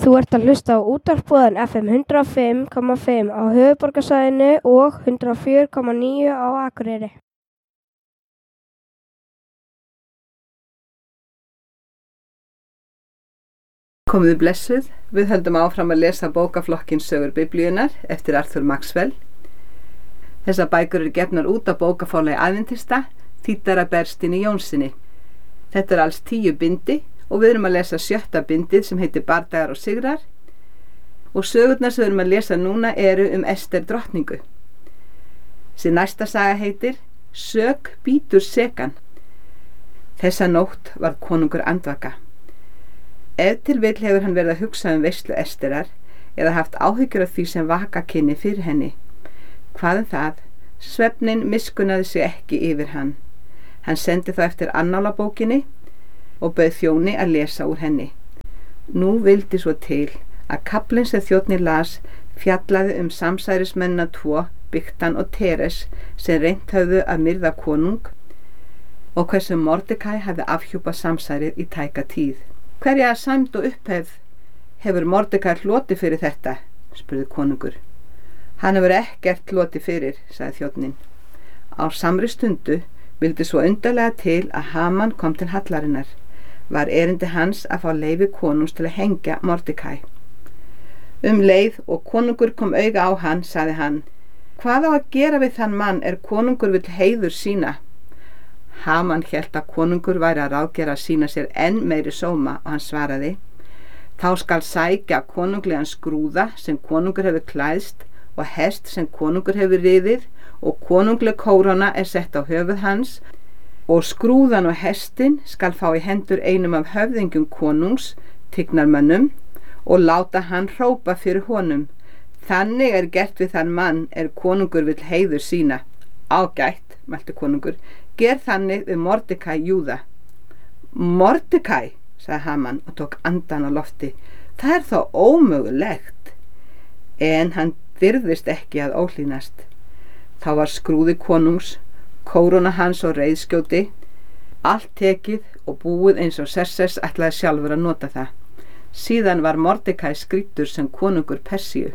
Þú ert að hlusta á útvarpsboðan FM 105,5 á höfuðborgarsvæðinu og 104,9 á Akureyri. Komiði blessuð, við höldum áfram að lesa bókaflokkinn Sögur Biblíunnar eftir Arthur Maxwell. Þessar bækur eru gefnar út á bókaforlagi Aðventista, þýddar af Berstíni Jónssoni. Þetta er alls 10 bindi og við erum að lesa 7. bindið sem heitir Bardagar og sigrar og sögurnar sem við erum að lesa núna eru Ester drottningu. Þessi næsta saga heitir Sök bítur sekan. Þessa nótt varð konungur andvaka. Ef til vill hefur hann verið að hugsa veislu Esterar eða haft áhyggjur af því sem vaka kynni fyrir henni. Hvað það? Svefnin miskunnaði sig ekki yfir hann. Hann sendi þá eftir annálabókinni og bauð þjóni að lesa úr henni. Nú vildi svo til að kaflinn sem þjónninn las fjallaði samsærismennina 2, Bigtan og Teres, sem reynt höfðu að myrða konung og hversu Mordekai hafði afhjúpað samsærið í tæka tíð. Hverja sæmd og upphefð hefur Mordekai hlotið fyrir þetta? Spurði konungur. Hann hefur ekkert hlotið fyrir, sagði þjónninn. Á samri stundu vildi svo undarlega til að Haman kom til hallarinnar. Var erindi hans að fá leyfi konungs til að hengja Mordekai. Leið og konungur kom auga á hann, sagði hann, hvað á að gera við þann mann konungur vill heiður sína? Haman hélt að konungur væri að ráðgera að sína sér enn meiri sóma og hann svaraði, þá skal sækja konunglegan skrúða sem konungur hefur klæðst og hest sem konungur hefur riðið og konungleg kóróna sett á höfuð hans og skrúðan og hestin skal fá í hendur einum af höfðingjum konungs, tignarmönnum, og láta hann hrópa fyrir honum. Þannig gert við þann mann konungur vill heiður sína. Ágætt, mælti konungur, ger þannig við Mordekai Júða. Mordekai, sagði Haman og tók andan á lofti, það þá ómögulegt. En hann virðist ekki að óhlýnast. Þá var skrúði konungs, kóróna hans og reiðskjóti, allt tekið og búið eins og Xerxes ætlaði sjálfur að nota það. Síðan var Mordekai skrýddur sem konungur Persíu.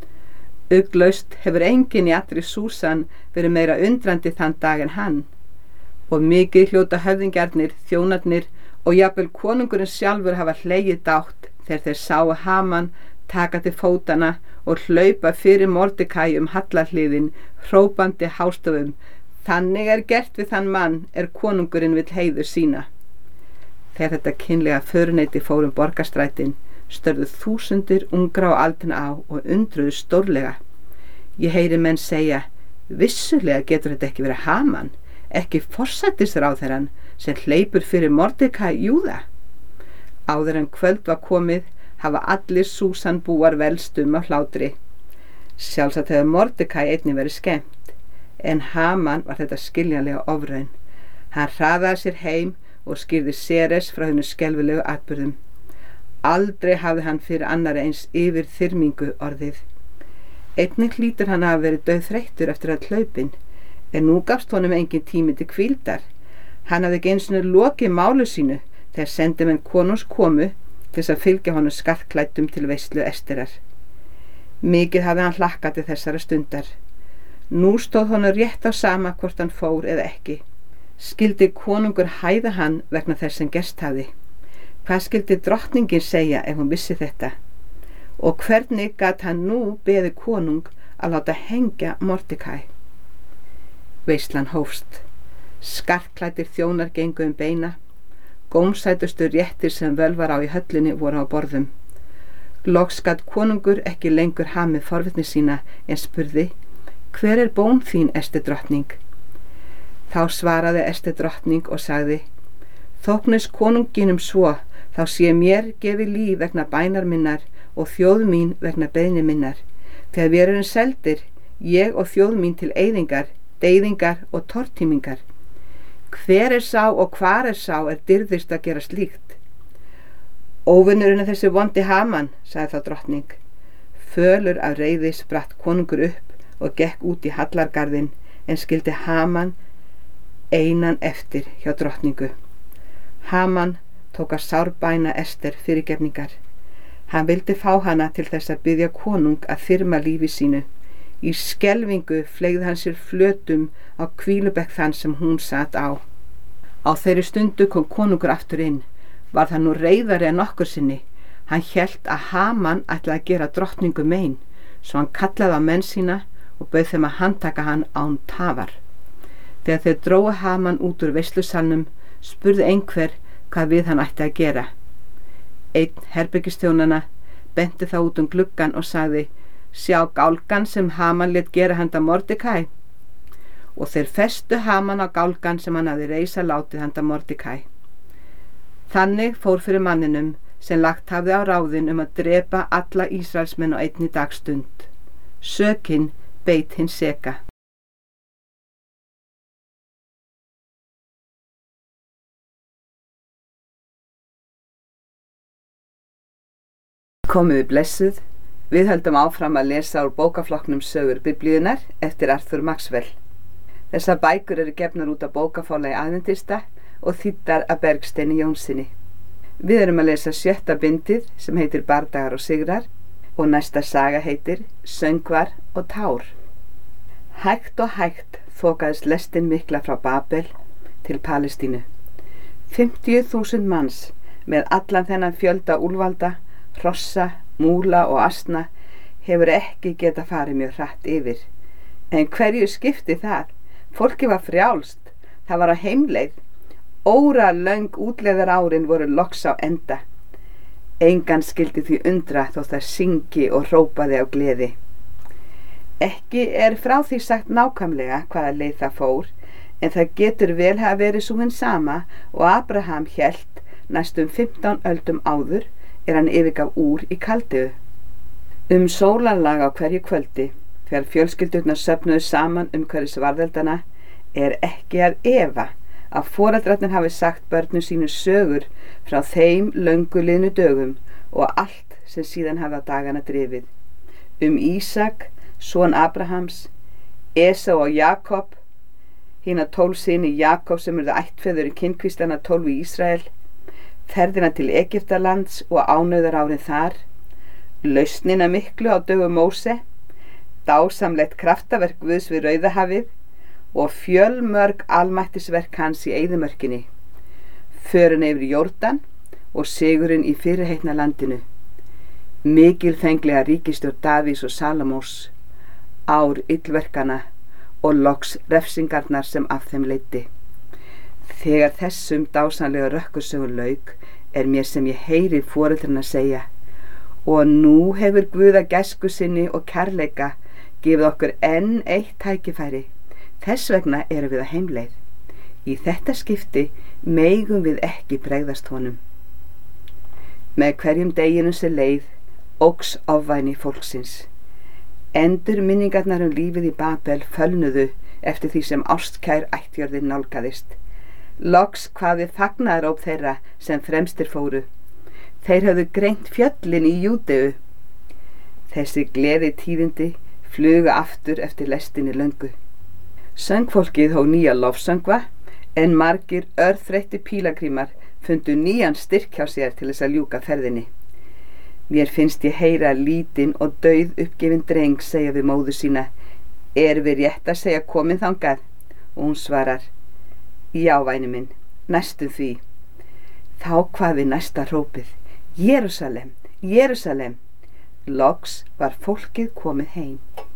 Ugglaust hefur enginn í allri Súsan verið meira undrandi þann dag en hann, og mikið hljóta höfðingjarnir, þjónarnir og jafnvel konungurinn sjálfur hafa hlegið dátt þegar þeir sáu Haman taka til fótana og hlaupa fyrir Mordekai hallarhliðin, hrópandi hástöfum, þannig gert við þann mann konungurinn vill heiður sína. Þegar þetta kynlega föruneyti fór borgarstrætin, störðu þúsundir ungra og aldna á og undruðu stórlega. Ég heyri menn segja, vissulega getur þetta ekki verið Haman, ekki forsætisráðherrann sem hleypur fyrir Mordekai Júða. Áður en kvöld var komið, hafa allir Súsan búar velst af hlátri. Sjálfsagt hefur Mordekai einnig verið skemmt, en Haman var þetta skiljanlega ofraun. Hann hraðaði sér heim og skýrði Seres frá hennu skelfilegu atburðum. Aldrei hafði hann fyrir annari eins yfir þyrmingu orðið. Einnig hlýtur hann að hafa verið dauðþreyttur eftir að hlaupin, en nú gafst honum engin tími til hvíldar. Hann hafði ekki einu sinni lokið málu sínu þegar sendimenn konungs komu til að fylgja honum skartklæddum til veislu Esterar. Mikið hafði hann hlakkað til þessara stundar. Nú stóð honum rétt á sama hvort hann fór eða ekki. Skyldi konungur hæða hann vegna þess sem gerst hafði? Hvað skyldi drottningin segja ef hún vissi þetta? Og hvernig gat hann nú beðið konung að láta hengja Mordekai? Veislan hófst. Skartklæddir þjónar gengu beina. Gómsætustu réttir sem völ var á í höllinni voru á borðum. Loks gat konungur ekki lengur hamið forvitni sína en spurði, hver bón þín, Ester drottning? Þá svaraði Ester drottning og sagði, þóknist konunginum svo, þá sé mér gefi líf vegna bænar minnar og þjóð mín vegna beiðni minnar. Þegar við erum seldir, ég og þjóð mín til eyðingar, deyðingar og tortímingar. Hver sá og hvar sá dyrðist að gera slíkt? Óvinnurinn þessi vondi Haman, sagði þá drottning. Fölur af reiði spratt konungur upp og gekk út í hallargarðinn, en skildi Haman einan eftir hjá drottningu. Haman tók að sárbæna Ester fyrirgefningar. Hann vildi fá hana til þess að biðja konung að þyrma lífi sínu. Í skelfingu fleygði hann sér flötum á hvílubekk þann sem hún sat á. Á þeirri stundu kom konungur aftur inn. Var það nú reiðari en nokkur sinni. Hann hélt að Haman ætlaði að gera drottningu mein, svo hann kallaði á menn sína og bauð þeim að handtaka hann án tafar. Þegar þeir drógu Haman út úr veislusalnum, spurði einhver hvað við hann ætti að gera. Einn herbergisþjónanna benti þá út gluggann og sagði: sjá gálgan sem Haman lét gera handa Mordekæ. Og þeir festu Haman á gálgan sem hann hafði reisa látið handa Mordekæ. Þannig fór fyrir manninum sem lagt hafði á ráðin að drepa alla Ísraelsmenn á einni dagstund. Sökin beit hinn seka. Komiði blessuð, við höldum áfram að lesa úr bókaflokknum Sögur Biblíunnar eftir Arthur Maxwell. Þessar bækur eru gefnar út af bókaforlagi Adventista og þýddar af Bergsteini Jónsinni. Við erum að lesa 7. bindið sem heitir Bardagar og sigrar og næsta saga heitir Söngvar og tár. Hægt og hægt þokaðist lestin mikla frá Babel til Palestínu. 50.000 manns með allan þennan fjölda úlvalda, hrossa, múla og asna hefur ekki geta farið mjög hratt yfir. En hverju skipti það? Fólki var frjálst, það var á heimleið. Óralöng útleiðar árin voru loks á enda. Engan skildi því undra þó það syngi og hrópaði á gleði. Ekki er frá því sagt nákvæmlega hvaða leið það fór, en það getur vel hafa verið sú hin sama og Abraham hélt næstum 15 öldum áður hann yfirgaf Úr í Kaldeu. Sólarlag á hverju kvöldi, þegar fjölskyldurnar söfnuðu saman umhverfis varðeldana, er ekki að efa að foreldrarnir hafi sagt börnum sínu sögur frá þeim löngu liðnu dögum og allt sem síðan hafa dagana drifið. Ísak, son Abrahams, Esau og Jakob, hina 12 syni Jakob sem urðu ættfeður í kynkvíslana 12 í Ísrael, ferðina til Egyptalands og ánauðar árin þar, lausnina miklu á dögum Móse, dásamlegt kraftaverk Guðs við Rauðahafið og fjölmörg almættisverk hans í eyðimörkinni, förin yfir Jórdan og sigurinn í fyrirheitna landinu, mikilfenglega ríkisstjórn Davís og Salomós, ár illverkana og loks refsingarnar sem af þeim leiddi. Þegar þessum dásamlega rökkursögur lauk mér sem ég heyri foreldrarna segja: og nú hefur Guð að gæsku sinni og kærleika gefið okkur enn eitt tækifæri. Þess vegna erum við að heimleið. Í þetta skipti megum við ekki bregðast honum. Með hverjum deginum sem leið óx ofvæni fólksins. Endurminningarnar lífið í Babel fölnuðu eftir því sem ástkær ættjörðin nálgaðist. Loks kvað við fagnaðaróp þeirra sem fremstir fóru. Þeir höfðu greint fjöllin í Júdeu. Þessi gleði tíðindi flugu aftur eftir lestinni löngu. Söngfólkið hóf nýja lofsöngva, en margir örþreyttir pílagrímar fundu nýjan styrk hjá sér til þess að ljúka ferðinni. Mér finnst ég heyra lítinn og dauð uppgefin dreng segja við móður sína: við rétt að segja komin þangað? Og hún svarar: já, væni minn, næstum því. Þá kvað við næsta hrópið: Jerúsalem, Jerúsalem. Loks var fólkið komið heim.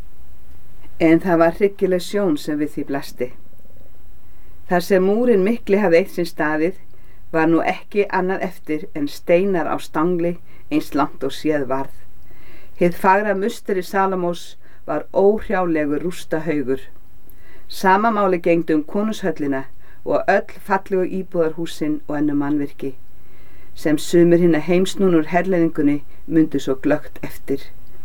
En það var hryggileg sjón sem við því blasti. Þar sem múrin mikli hafði eitt sinn staðið, var nú ekki annað eftir en steinar á stangli eins langt og séð varð. Hið fagra musteri Salomós var óhrjálegur rústahaugur. Sama máli gegndi konungshöllina og öll fallegu íbúðarhúsin og önnur mannvirki, sem sumir hinna heimsnúnur herleiðingunni mundu svo glöggt eftir.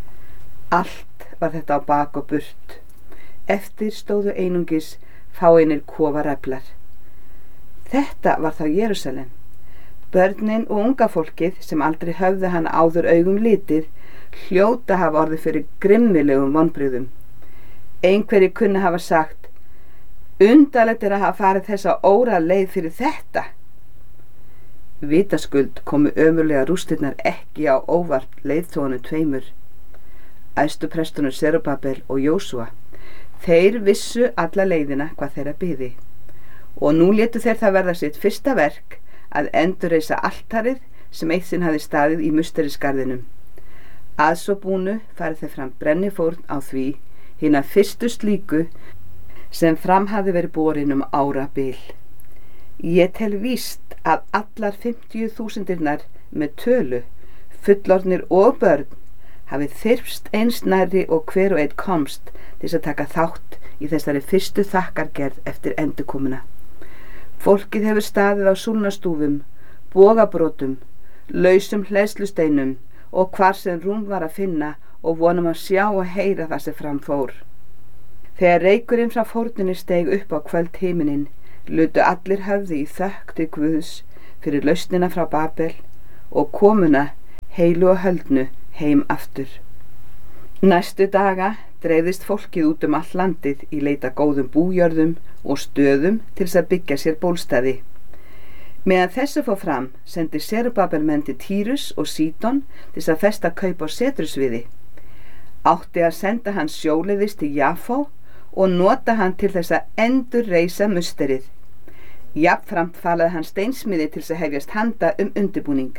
Allt var þetta á bak og burt. Eftir stóðu einungis fáeinir kofareflar. Þetta var þá Jerúsalem. Börnin og unga fólkið sem aldrei höfðu hann áður augum litið hljóta hafa orðið fyrir grimmilegum vonbrigðum. Einhverjir kunna hafa sagt: undarlegt að hafa farið þessa óra leið fyrir þetta. Vitaskuld komu ömurlega rústirnar ekki á óvart leiðtogunum tveimur, æðstu prestunum Serubabel og Jósúa. Þeir vissu alla leiðina hvað þeirra biði og nú létu þeir það verða sitt fyrsta verk að endurreisa altarið sem eitt sinn hafði staðið í musterisgarðinum. Að svo búnu farið þeir fram brennifórn á því hina fyrstu slíku sem fram hafði verið borin árabil. Ég tel víst að allar 50.000 með tölu, fullorðnir og börn, hafi þyrpst eins nærri og hver og einn komst til að taka þátt í þessari fyrstu þakkargerð eftir endurkomuna. Fólkið hefur staðið á súlnastúfum, bogabrotum, lausum hleðslusteinum og hvar sem rúm var að finna og vonum að sjá og heyra það sem fram fór. Þegar reykurinn frá fórninni steig upp á kvöldhiminin, lutu allir höfði í þökk til Guðs fyrir lausnina frá Babel og komuna heilu og höldnu heim aftur. Næstu daga dreifðist fólkið út all landið í leita góðum bújörðum og stöðum til að byggja sér bólstaði. Meðan þessu fór fram sendi Serubabel menn til Tírus og Sídon til að festa kaup á setrusviði. Átti að senda hann sjóleiðis til Jafó og nota hann til þess að endurreisa musterið. Jafnframt falaði hann steinsmiði til að hefjast handa undirbúning.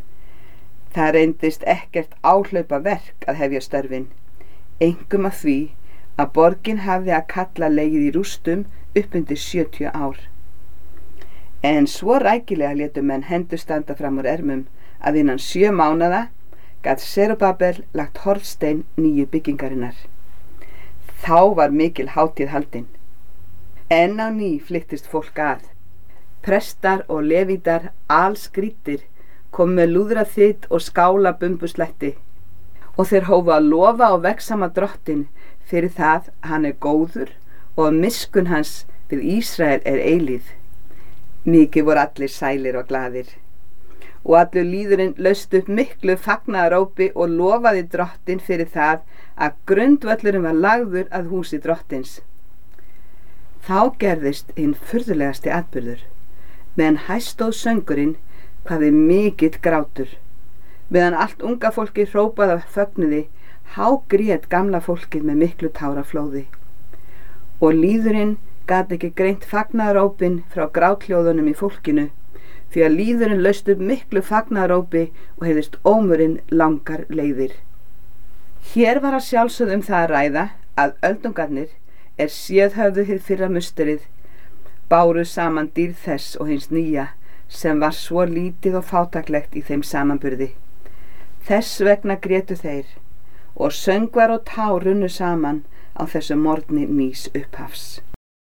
Það reyndist ekkert áhlaupa verk að hefja störfin, einkum af því að borgin hafði að kalla legið í rústum upp undir 70 ár. En svo rækilega létu menn hendur standa fram úr ermum að innan 7 mánaða gat Serubabel lagt hornstein nýju byggingarinnar. Þá var mikil hátíð haldin. Enn á ný flyttist fólk að. Prestar og levítar allskrýttir kom með lúðra þitt og skála bumbuslætti og þeir hófu að lofa á vegsama drottin fyrir það að hann góður og að miskunn hans við Ísrael eilíð. Mikið voru allir sælir og glaðir og allur lýðurinn laust upp miklu fagnaðarópi og lofaði drottin fyrir það að grundvöllurinn var lagður að húsi drottins. Þá gerðist hinn furðulegasti atburður. Meðan hæst stóð söngurinn hvaði mikill grátur. Meðan allt unga fólki hrópaði af fögnuði, hágrét gamla fólkið með miklu táraflóði. Og lýðurinn gat ekki greint fagnaðarópin frá gráthljóðunum í fólkinu, því að lýðurinn laust upp miklu fagnaðarópi og heyrðist ómurinn langar leiðir. Hér var að sjálfsögðu það að ræða að öldungarnir séð höfðu hið fyrra musterið, báru saman dýrð þess og hins nýja, sem var svo lítið og fátæklegt í þeim samanburði. Þess vegna grétu þeir og söngvar og tár runnu saman á þessu morgni nýs upphafs.